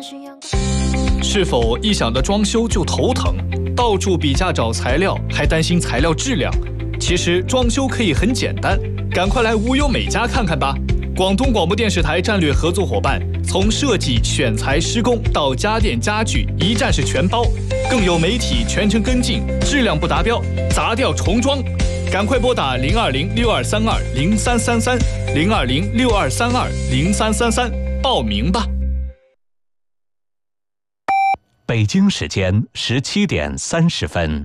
是否一想到装修就头疼，到处比价找材料，还担心材料质量？其实装修可以很简单，赶快来无忧美家看看吧！广东广播电视台战略合作伙伴，从设计、选材、施工到家电家具，一站式全包，更有媒体全程跟进，质量不达标，砸掉重装。赶快拨打020-6232-0333，020-6232-0333，报名吧。 北京时间17点30分。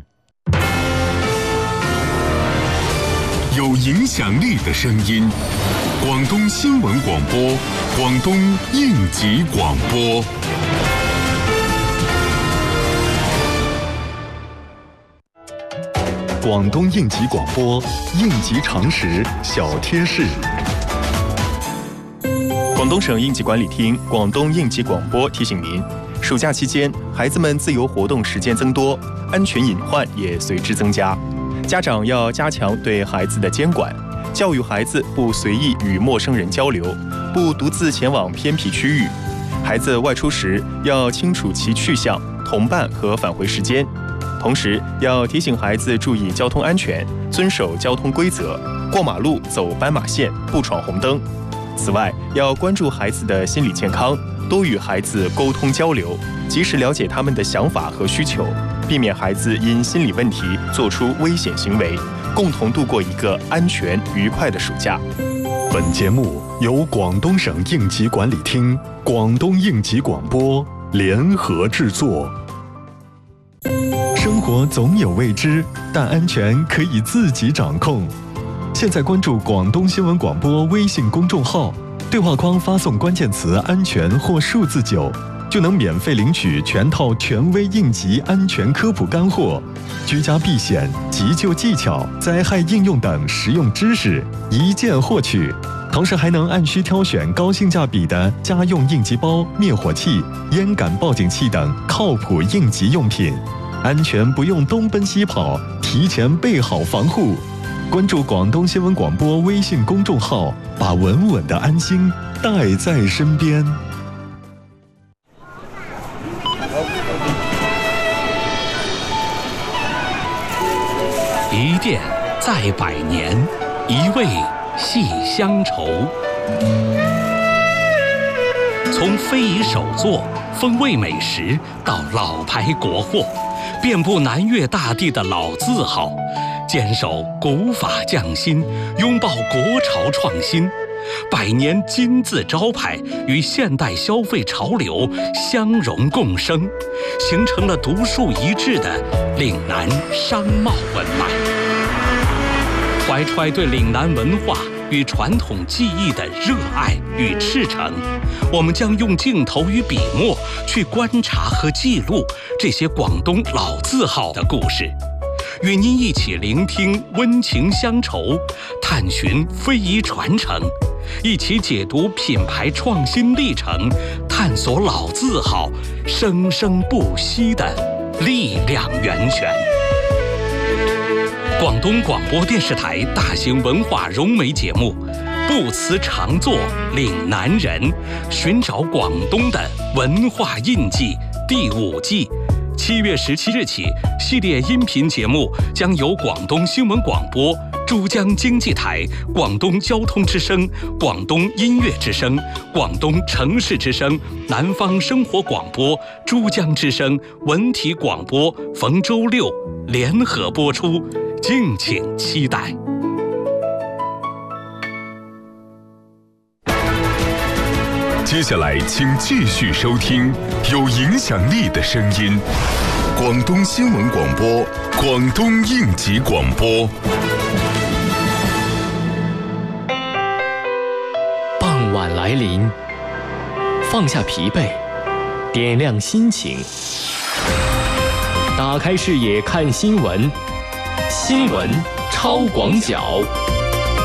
有影响力的声音，广东新闻广播，广东应急广播。 广东应急广播，应急常识小贴士。 广东省应急管理厅、广东应急广播提醒您，暑假期间，孩子们自由活动时间增多，安全隐患也随之增加。家长要加强对孩子的监管，教育孩子不随意与陌生人交流，不独自前往偏僻区域。孩子外出时要清楚其去向、同伴和返回时间。同时，要提醒孩子注意交通安全，遵守交通规则，过马路走斑马线，不闯红灯。此外，要关注孩子的心理健康，多与孩子沟通交流，及时了解他们的想法和需求，避免孩子因心理问题做出危险行为，共同度过一个安全愉快的暑假。 本节目由广东省应急管理厅、广东应急广播联合制作。生活总有未知，但安全可以自己掌控。现在关注广东新闻广播微信公众号，对话框发送关键词“安全”或数字9，就能免费领取全套权威应急安全科普干货、居家避险、急救技巧、灾害应用等实用知识，一键获取。同时还能按需挑选高性价比的家用应急包、灭火器、烟感报警器等靠谱应急用品，安全不用东奔西跑，提前备好防护。关注广东新闻广播微信公众号，把稳稳的安心带在身边。 一店在百年，一味系乡愁。从非遗手作、风味美食到老牌国货，遍布南粤大地的老字号，坚守古法匠心，拥抱国潮创新，百年金字招牌与现代消费潮流相融共生，形成了独树一帜的岭南商贸文脉。怀揣对岭南文化与传统技艺的热爱与赤诚，我们将用镜头与笔墨去观察和记录这些广东老字号的故事，与您一起聆听温情乡愁，探寻非遗传承，一起解读品牌创新历程，探索老字号生生不息的力量源泉。广东广播电视台大型文化融媒节目《不辞常作岭南人》，寻找广东的文化印记第5季，7月17日起，系列音频节目将由广东新闻广播、珠江经济台、广东交通之声、广东音乐之声、广东城市之声、南方生活广播、珠江之声、文体广播逢周6联合播出，敬请期待。 接下来请继续收听有影响力的声音，广东新闻广播，广东应急广播。 傍晚来临，放下疲惫，点亮心情，打开视野看新闻，新闻超广角。